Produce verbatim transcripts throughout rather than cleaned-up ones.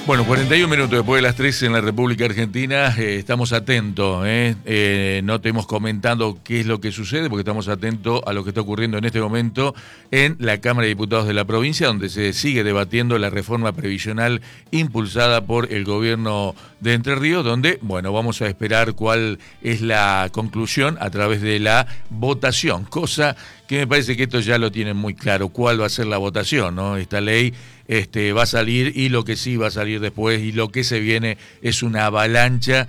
Bueno, cuarenta y un minutos después de las tres en la República Argentina, eh, estamos atentos, eh, eh, no te hemos comentado qué es lo que sucede, porque estamos atentos a lo que está ocurriendo en este momento en la Cámara de Diputados de la provincia, donde se sigue debatiendo la reforma previsional impulsada por el gobierno de Entre Ríos, donde, bueno, vamos a esperar cuál es la conclusión a través de la votación, cosa que me parece que esto ya lo tienen muy claro, cuál va a ser la votación, ¿no? Esta ley este, va a salir, y lo que sí va a salir después y lo que se viene es una avalancha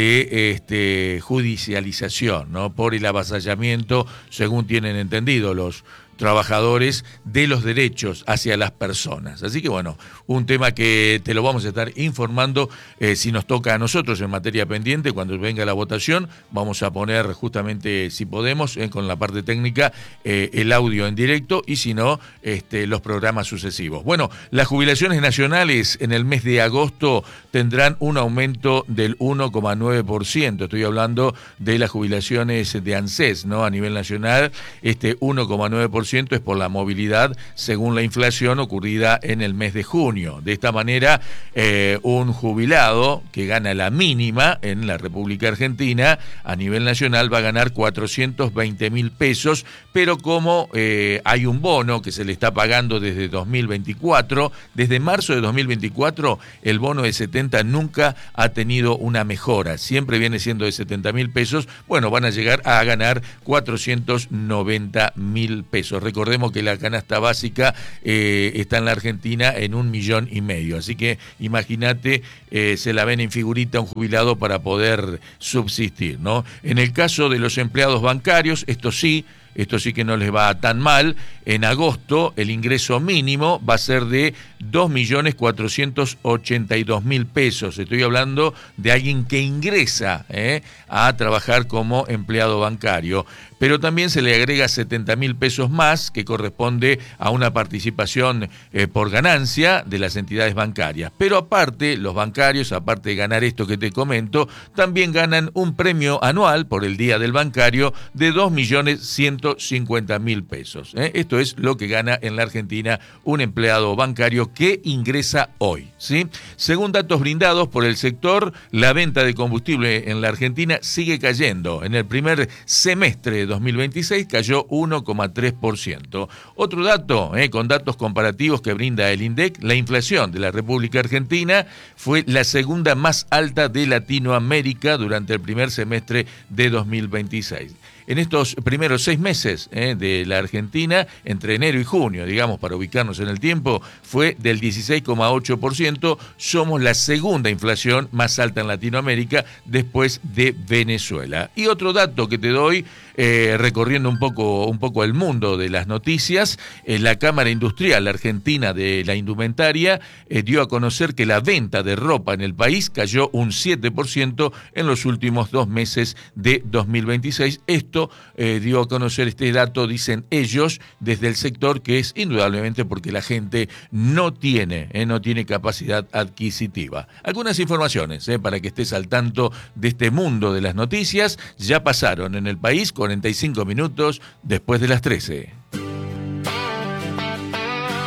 de este, judicialización, ¿no? Por el avasallamiento, según tienen entendido los trabajadores, de los derechos hacia las personas. Así que bueno, un tema que te lo vamos a estar informando eh, si nos toca a nosotros en materia pendiente. Cuando venga la votación vamos a poner justamente, si podemos, eh, con la parte técnica, eh, el audio en directo, y si no, este, los programas sucesivos. Bueno, las jubilaciones nacionales en el mes de agosto tendrán un aumento del uno coma nueve por ciento. Estoy hablando de las jubilaciones de ANSES, ¿no? A nivel nacional, este uno coma nueve por ciento es por la movilidad según la inflación ocurrida en el mes de junio. De esta manera, eh, un jubilado que gana la mínima en la República Argentina a nivel nacional va a ganar cuatrocientos veinte mil pesos, pero como eh, hay un bono que se le está pagando desde dos mil veinticuatro, desde marzo de dos mil veinticuatro, el bono de setenta nunca ha tenido una mejora, siempre viene siendo de setenta mil pesos, bueno, van a llegar a ganar cuatrocientos noventa mil pesos. Recordemos que la canasta básica eh, está en la Argentina en un millón y medio, así que imagínate, eh, se la ven en figurita un jubilado para poder subsistir, ¿no? En el caso de los empleados bancarios, esto sí, esto sí que no les va tan mal. En agosto el ingreso mínimo va a ser de dos millones cuatrocientos ochenta y dos mil pesos. Estoy hablando de alguien que ingresa eh, a trabajar como empleado bancario. Pero también se le agrega setenta mil pesos más, que corresponde a una participación eh, por ganancia de las entidades bancarias. Pero aparte, los bancarios, aparte de ganar esto que te comento, también ganan un premio anual por el Día del Bancario de dos millones ciento cincuenta mil pesos. ¿eh? Esto es lo que gana en la Argentina un empleado bancario que ingresa hoy, ¿sí? Según datos brindados por el sector, la venta de combustible en la Argentina sigue cayendo. En el primer semestre de dos mil veintiséis cayó uno coma tres por ciento. Otro dato, eh, con datos comparativos que brinda el INDEC, la inflación de la República Argentina fue la segunda más alta de Latinoamérica durante el primer semestre de dos mil veintiséis. En estos primeros seis meses eh, de la Argentina, entre enero y junio, digamos, para ubicarnos en el tiempo, fue del dieciséis coma ocho por ciento. Somos la segunda inflación más alta en Latinoamérica después de Venezuela. Y otro dato que te doy, eh, recorriendo un poco, un poco el mundo de las noticias, eh, la Cámara Industrial Argentina de la Indumentaria eh, dio a conocer que la venta de ropa en el país cayó un siete por ciento en los últimos dos meses de dos mil veintiséis. Esto Eh, dio a conocer este dato, dicen ellos, desde el sector, que es indudablemente porque la gente no tiene, eh, no tiene capacidad adquisitiva. Algunas informaciones eh, para que estés al tanto de este mundo de las noticias. Ya pasaron en el país cuarenta y cinco minutos después de las trece.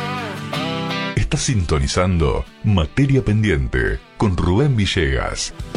Estás sintonizando Materia Pendiente con Rubén Villegas.